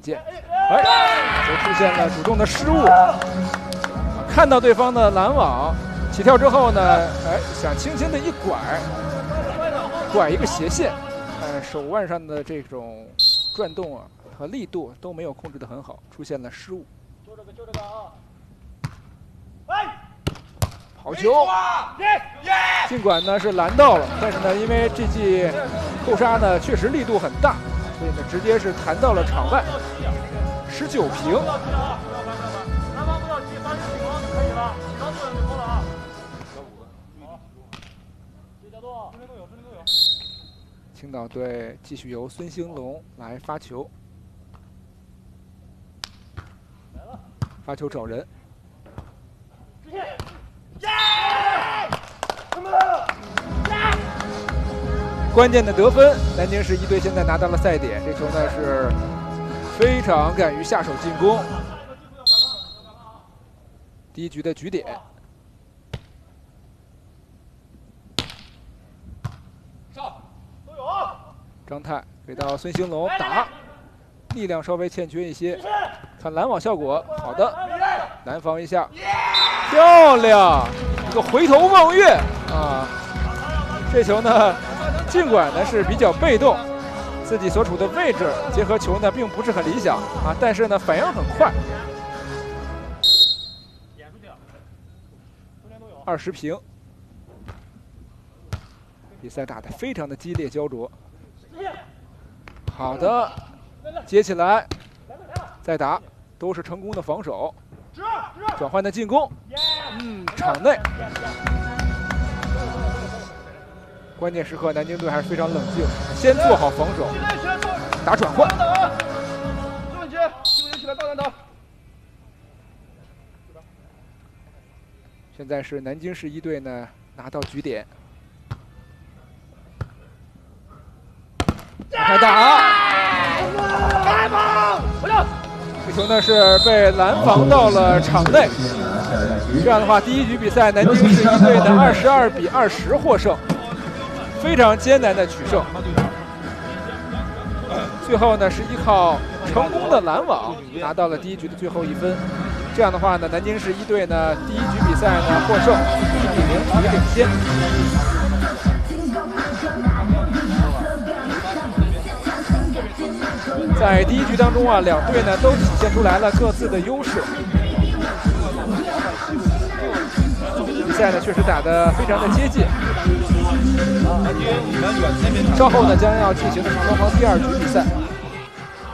键，就出现了主动的失误，看到对方的拦网，起跳之后呢，想轻轻的一拐一个斜线，手腕上的这种转动啊和力度都没有控制得很好，出现了失误。 就这个啊！ 好球！尽管呢是拦到了，但是呢，因为这记扣杀呢确实力度很大，所以呢直接是弹到了场外，19平。 南方不要急，发起起高就可以了，起高作用就够了啊。好，这角度，这边都有。 青岛队继续由孙兴龙来发球，发球找人。关键的得分，南京市一队现在拿到了赛点。这球呢是非常敢于下手进攻，第一局的局点。张泰给到孙兴龙打，力量稍微欠缺一些，看拦网效果，好的，南防一下，漂亮，一个回头望月啊！这球呢，尽管呢是比较被动，自己所处的位置结合球呢并不是很理想啊，但是呢反应很快。20平，比赛打得非常的激烈焦灼。好的，接起来，再打，都是成功的防守，转换的进攻，场内。关键时刻，南京队还是非常冷静，先做好防守，打转换。 没问题，基本就起来大胆打。 现在是南京市一队呢拿到局点。开打！ 开跑！ 这球呢是被拦防到了场内。这样的话，第一局比赛南京市一队的22比20获胜，非常艰难的取胜。最后呢是依靠成功的拦网拿到了第一局的最后1分。这样的话呢，南京市一队呢第一局比赛呢获胜，1比0处于领先。在第一局当中啊，两队呢都体现出来了各自的优势。比赛呢确实打得非常的接近。稍后呢将要进行的是双方第2局比赛。